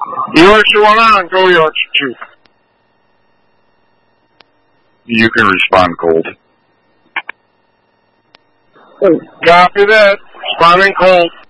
261 go York 2. You can respond cold. Copy that. Responding cold.